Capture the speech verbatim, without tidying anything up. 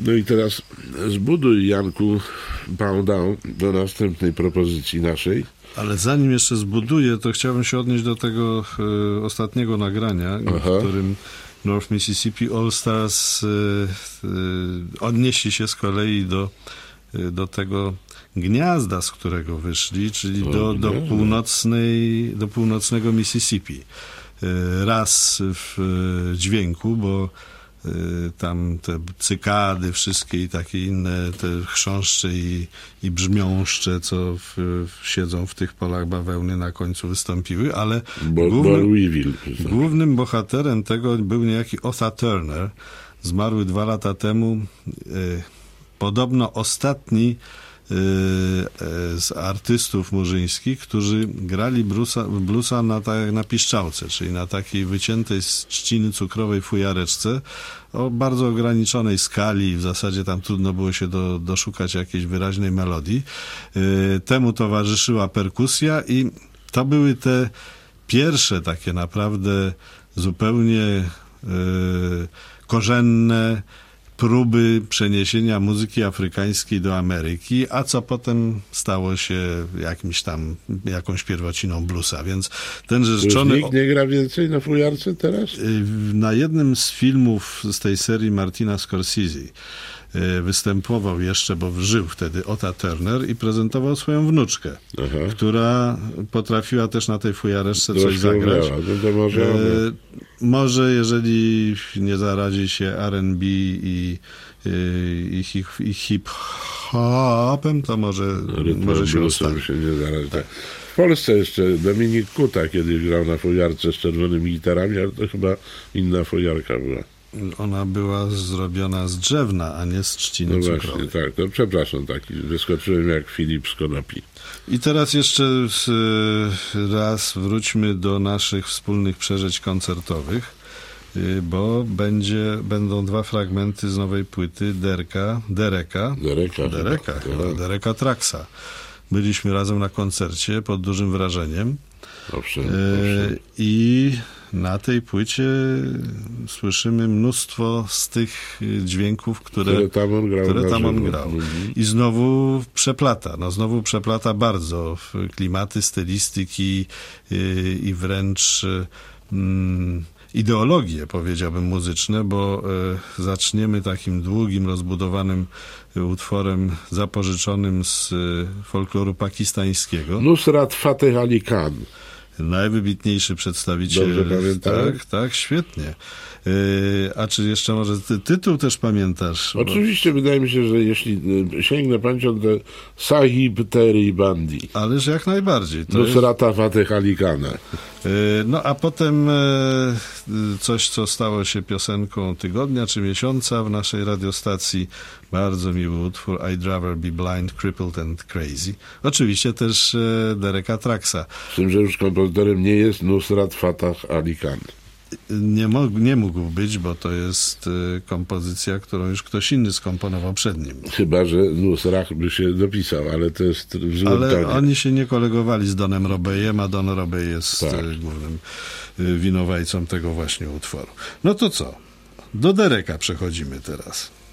No i teraz zbuduj, Janku, Pound do następnej propozycji naszej. Ale zanim jeszcze zbuduję, to chciałbym się odnieść do tego e, ostatniego nagrania, Aha. w którym North Mississippi All Stars e, e, odnieśli się z kolei do, e, do tego gniazda, z którego wyszli, czyli do, do, północnej, do północnego Mississippi. E, raz w e, dźwięku, bo tam te cykady, wszystkie i takie inne, te chrząszcze i, i brzmiąszcze, co w, w, siedzą w tych polach bawełny, na końcu wystąpiły, ale Bo, głównym, bo głównym bohaterem tego był niejaki Otha Turner, zmarły dwa lata temu, y, podobno ostatni z artystów murzyńskich, którzy grali bluesa, bluesa na, ta, na piszczałce, czyli na takiej wyciętej z trzciny cukrowej fujareczce o bardzo ograniczonej skali. W zasadzie tam trudno było się do, doszukać jakiejś wyraźnej melodii. Temu towarzyszyła perkusja i to były te pierwsze takie naprawdę zupełnie korzenne próby przeniesienia muzyki afrykańskiej do Ameryki, a co potem stało się jakimś tam, jakąś pierwociną bluesa, więc ten rzeczony... Nikt nie gra więcej na fujarce teraz? Na jednym z filmów z tej serii Martina Scorsese występował jeszcze, bo żył wtedy Otha Turner i prezentował swoją wnuczkę, Aha. która potrafiła też na tej fujareczce coś Troszkę zagrać. Umiała. No to może, e, może jeżeli nie zaradzi się R and B i, i, i, i hip-hopem, to może, może się ustawi. się nie zaradzi. Tak. W Polsce jeszcze Dominik Kuta kiedyś grał na fujarce z czerwonymi gitarami, ale to chyba inna fujarka była. Ona była zrobiona z drzewna, a nie z trzciny no cukrowej. Właśnie, tak. To przepraszam, taki wyskoczyłem jak Filip z Konopi. I teraz jeszcze raz wróćmy do naszych wspólnych przeżyć koncertowych, bo będzie, będą dwa fragmenty z nowej płyty Derka, Dereka, Dereka, Dereka, chyba, chyba, Dereka Traxa. Byliśmy razem na koncercie pod dużym wrażeniem. Owszem, e, owszem. I na tej płycie słyszymy mnóstwo z tych dźwięków, które, które tam on grał. Które tam on grał. I znowu przeplata, no znowu przeplata bardzo w klimaty, stylistyki i, i wręcz mm, ideologie, powiedziałbym, muzyczne, bo e, zaczniemy takim długim, rozbudowanym utworem zapożyczonym z e, folkloru pakistańskiego. Nusrat Fateh Ali Khan. Najwybitniejszy przedstawiciel. Dobrze pamiętałem? Tak, tak, świetnie. Yy, a czy jeszcze może ty, tytuł też pamiętasz? Oczywiście, bo... wydaje mi się, że jeśli sięgnę pamięcią, to Sahib Teri Bandi. Ależ jak najbardziej. To Nusrata jest... Fateh Ali Khana. Yy, no a potem yy, coś, co stało się piosenką tygodnia czy miesiąca w naszej radiostacji. Bardzo miły utwór I'd rather be blind, crippled and crazy. Oczywiście też yy, Dereka Traxa. Z tym, że już kompozytorem nie jest Nusrat Fateh Ali Khan. Nie, mógł, nie mógł być, bo to jest y, kompozycja, którą już ktoś inny skomponował przed nim. Chyba że Nusrach by się dopisał, ale to jest w złym Ale tonie. oni się nie kolegowali z Donem Robejem, a Don Robey jest tak. y, głównym y, winowajcą tego właśnie utworu. No to co? Do Dereka przechodzimy teraz.